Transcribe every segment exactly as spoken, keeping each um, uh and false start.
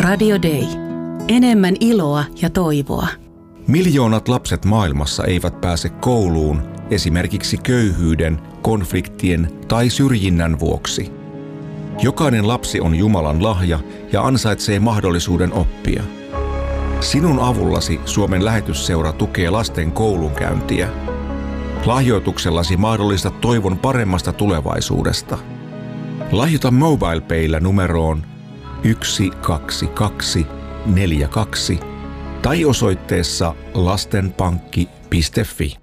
Radio Day. Enemmän iloa ja toivoa. Miljoonat lapset maailmassa eivät pääse kouluun esimerkiksi köyhyyden, konfliktien tai syrjinnän vuoksi. Jokainen lapsi on Jumalan lahja ja ansaitsee mahdollisuuden oppia. Sinun avullasi Suomen lähetysseura tukee lasten koulunkäyntiä. Lahjoituksellasi mahdollistat toivon paremmasta tulevaisuudesta. Lahjoita MobilePayllä numeroon yksi kaksi kaksi neljä kaksi tai osoitteessa lastenpankki piste fi.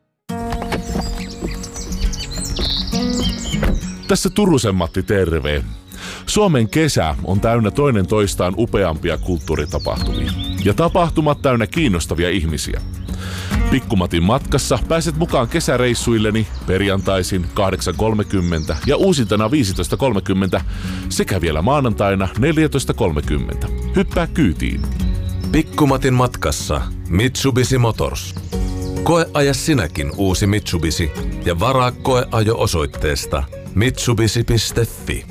Tässä Turusen Matti, terve. Suomen kesä on täynnä toinen toistaan upeampia kulttuuritapahtumia. Ja tapahtumat täynnä kiinnostavia ihmisiä. Pikkumatin matkassa pääset mukaan kesäreissuilleni perjantaisin kahdeksan kolmekymmentä ja uusintana viisitoista kolmekymmentä sekä vielä maanantaina neljätoista kolmekymmentä. Hyppää kyytiin. Pikkumatin matkassa Mitsubishi Motors. Koeaja sinäkin uusi Mitsubishi ja varaa koeajo osoitteesta mitsubishi piste fi.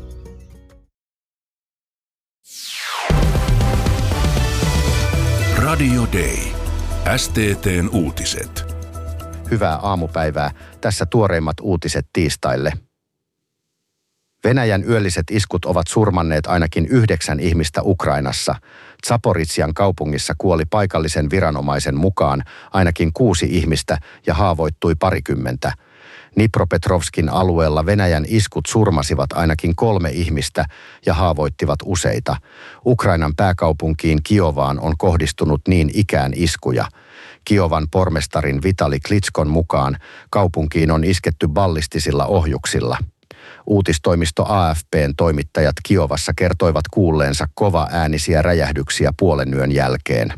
Radio Day. S T T:n uutiset. Hyvää aamupäivää. Tässä tuoreimmat uutiset tiistaille. Venäjän yölliset iskut ovat surmanneet ainakin yhdeksän ihmistä Ukrainassa. Zaporižžjan kaupungissa kuoli paikallisen viranomaisen mukaan ainakin kuusi ihmistä ja haavoittui parikymmentä. Dnipropetrovskin alueella Venäjän iskut surmasivat ainakin kolme ihmistä ja haavoittivat useita. Ukrainan pääkaupunkiin Kiovaan on kohdistunut niin ikään iskuja. Kiovan pormestarin Vitali Klitskon mukaan kaupunkiin on isketty ballistisilla ohjuksilla. Uutistoimisto A F P:n toimittajat Kiovassa kertoivat kuulleensa kova-äänisiä räjähdyksiä puolenyön jälkeen.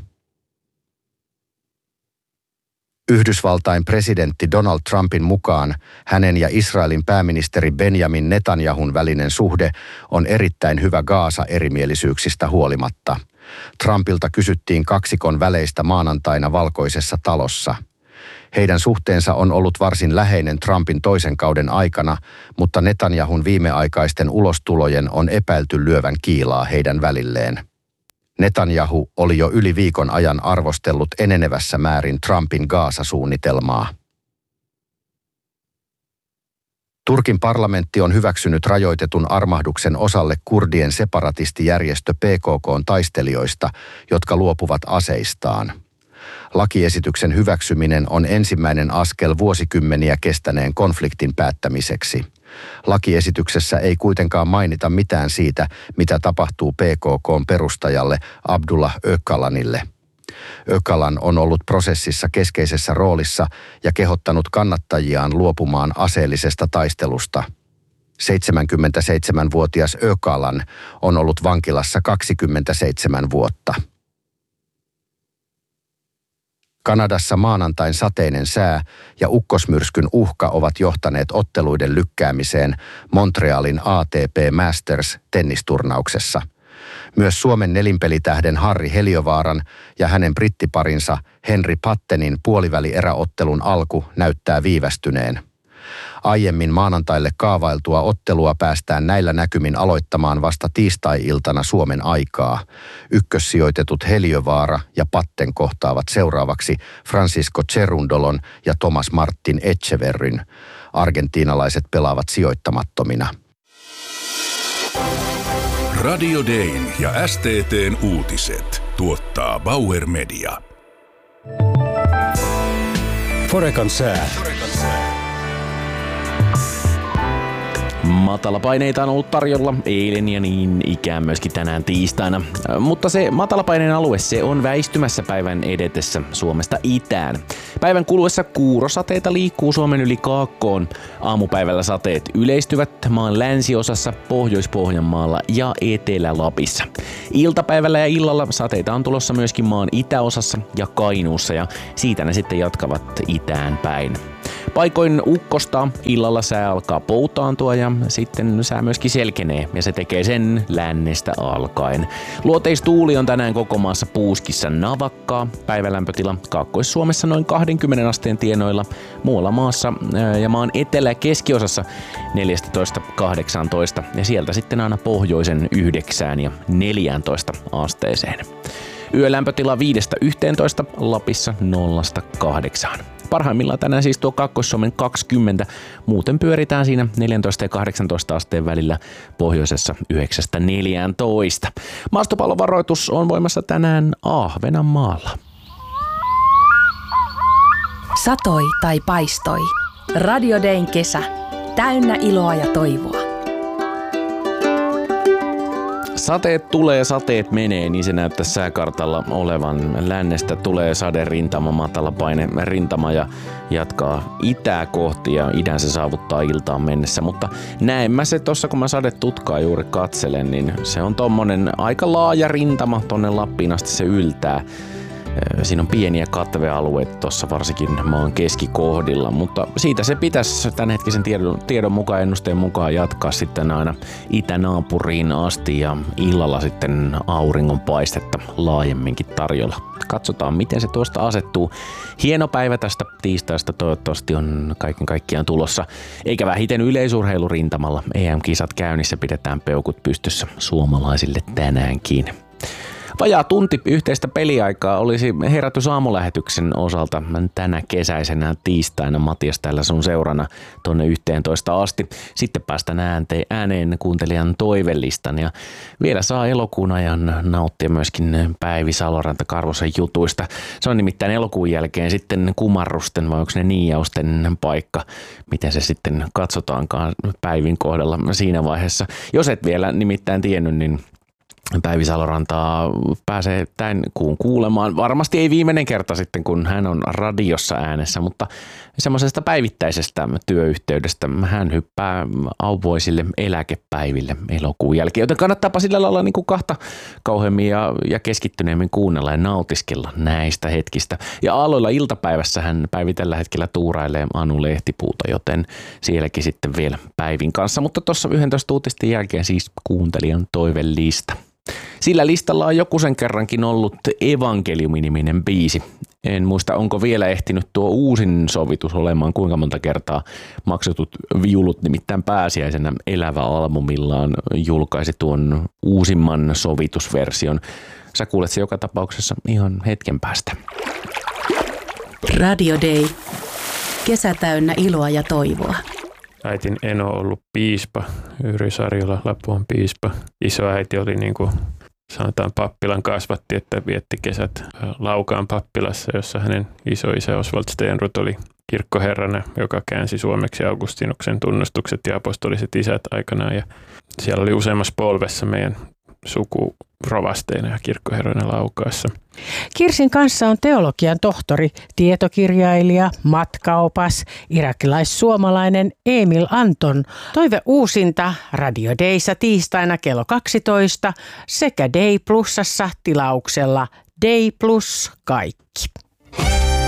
Yhdysvaltain presidentti Donald Trumpin mukaan hänen ja Israelin pääministeri Benjamin Netanyahun välinen suhde on erittäin hyvä Gaasa-erimielisyyksistä huolimatta. Trumpilta kysyttiin kaksikon väleistä maanantaina Valkoisessa talossa. Heidän suhteensa on ollut varsin läheinen Trumpin toisen kauden aikana, mutta Netanyahun viimeaikaisten ulostulojen on epäilty lyövän kiilaa heidän välilleen. Netanyahu oli jo yli viikon ajan arvostellut enenevässä määrin Trumpin Gaasa-suunnitelmaa. Turkin parlamentti on hyväksynyt rajoitetun armahduksen osalle kurdien separatistijärjestö P K K:n taistelijoista, jotka luopuvat aseistaan. Lakiesityksen hyväksyminen on ensimmäinen askel vuosikymmeniä kestäneen konfliktin päättämiseksi. Lakiesityksessä ei kuitenkaan mainita mitään siitä, mitä tapahtuu P K K:n perustajalle Abdullah Öcalanille. Öcalan on ollut prosessissa keskeisessä roolissa ja kehottanut kannattajiaan luopumaan aseellisesta taistelusta. seitsemänkymmentäseitsemänvuotias Öcalan on ollut vankilassa kaksikymmentäseitsemän vuotta. Kanadassa maanantain sateinen sää ja ukkosmyrskyn uhka ovat johtaneet otteluiden lykkäämiseen Montrealin A T P Masters tennisturnauksessa. Myös Suomen nelinpelitähden Harri Heliövaaran ja hänen brittiparinsa Henry Pattenin puolivälieräottelun alku näyttää viivästyneen. Aiemmin maanantaille kaavailtua ottelua päästään näillä näkymin aloittamaan vasta tiistai-iltana Suomen aikaa. Ykkössijoitetut Heliövaara ja Patten kohtaavat seuraavaksi Francisco Cerundolon ja Thomas Martin Etcheverryn. Argentiinalaiset pelaavat sijoittamattomina. Radio Dayn ja S T T:n uutiset tuottaa Bauer Media. Forecan sää. Matalapaineita on ollut tarjolla eilen ja niin ikään myöskin tänään tiistaina. Mutta se matalapaineen alue se on väistymässä päivän edetessä Suomesta itään. Päivän kuluessa kuurosateita liikkuu Suomen yli kaakkoon. Aamupäivällä sateet yleistyvät maan länsiosassa, Pohjois-Pohjanmaalla ja Etelä-Lapissa. Iltapäivällä ja illalla sateita on tulossa myöskin maan itäosassa ja Kainuussa ja siitä ne sitten jatkavat itään päin. Paikoin ukkosta, illalla sää alkaa poutaantua ja sitten sää myöskin selkenee ja se tekee sen lännestä alkaen. Luoteistuuli on tänään koko maassa puuskissa navakkaa. Päivälämpötila Kaakkois-Suomessa noin kaksikymmentä asteen tienoilla. Muualla maassa ja maan etelä- ja keskiosassa neljätoista kahdeksantoista ja sieltä sitten aina pohjoisen yhdeksään ja neljätoista asteeseen. Yölämpötila viidestä yhteentoista, Lapissa nollasta kahdeksaan. Parhaimmillaan tänään siis tuo Kaakkois-Suomen kaksikymmentä, muuten pyöritään siinä neljätoista ja kahdeksantoista asteen välillä, pohjoisessa yhdeksästä neljääntoista. Maastopallovaroitus on voimassa tänään Ahvenanmaalla. Satoi tai paistoi. Radio Dayn kesä. Täynnä iloa ja toivoa. Sateet tulee, sateet menee, niin se näyttää sääkartalla olevan. Lännestä tulee saderintama, matalapaine rintama ja jatkaa itää kohti ja idän se saavuttaa iltaan mennessä. Mutta näin mä se tossa, kun mä sadetutkaa juuri katselen, niin se on tommonen aika laaja rintama tonne Lappiin asti se yltää. Siinä on pieniä katvealueita tuossa varsinkin maan keskikohdilla, mutta siitä se pitäisi tämänhetkisen tiedon, tiedon mukaan, ennusteen mukaan jatkaa sitten aina itänaapuriin asti ja illalla sitten auringon paistetta laajemminkin tarjolla. Katsotaan, miten se tuosta asettuu. Hieno päivä tästä tiistaista toivottavasti on kaiken kaikkiaan tulossa, eikä vähiten yleisurheilurintamalla. E M-kisat käynnissä, pidetään peukut pystyssä suomalaisille tänäänkin. Vajaa tunti yhteistä peliaikaa olisi herätys aamulähetyksen osalta tänä kesäisenä tiistaina. Matias täällä sun seurana tonne yhteentoista asti. Sitten päästään äänteen, ääneen kuuntelijan toivelistan ja vielä saa elokuun ajan nauttia myöskin Päivi Saloranta Karvosen jutuista. Se on nimittäin elokuun jälkeen sitten kumarrusten vai onko ne niiausten paikka. Miten se sitten katsotaankaan Päivin kohdalla siinä vaiheessa. Jos et vielä nimittäin tiennyt, niin Päivi Salorantaa pääsee tämän kuun kuulemaan. Varmasti ei viimeinen kerta sitten, kun hän on radiossa äänessä, mutta semmoisesta päivittäisestä työyhteydestä hän hyppää auvoisille eläkepäiville elokuun jälkeen. Joten kannattaapa sillä lailla niin kuin kahta kauheammin ja, ja keskittyneemmin kuunnella ja nautiskella näistä hetkistä. Ja aloilla iltapäivässä hän Päivi tällä hetkellä tuurailee Anu Lehtipuuta, joten sielläkin sitten vielä Päivin kanssa. Mutta tuossa yhdentoista uutisten jälkeen siis kuuntelijan toivelista. Sillä listalla on joku sen kerrankin ollut Evankeliumi-niminen biisi. En muista, onko vielä ehtinyt tuo uusin sovitus olemaan kuinka monta kertaa maksetut viulut, nimittäin pääsiäisenä Elävä albumillaan julkaisi tuon uusimman sovitusversion. Sä kuulet se joka tapauksessa ihan hetken päästä. Radio Day. Kesä täynnä iloa ja toivoa. Äitin eno on ollut piispa, Yrjö Sarjola, Lapuan piispa. Isoäiti oli niin kuin sanotaan pappilan kasvatti, että vietti kesät Laukaan pappilassa, jossa hänen isoisä Oswald Stenrut oli kirkkoherrana, joka käänsi suomeksi Augustinuksen tunnustukset ja apostoliset isät aikanaan. Ja siellä oli useammassa polvessa meidän suku rovasteina ja kirkkoherroina Laukaassa. Kirsin kanssa on teologian tohtori, tietokirjailija, matkaopas, irakilais-suomalainen Emil Anton. Toive uusinta Radio Dayssa tiistaina kello kaksitoista sekä Day Plusassa tilauksella Day Plus kaikki.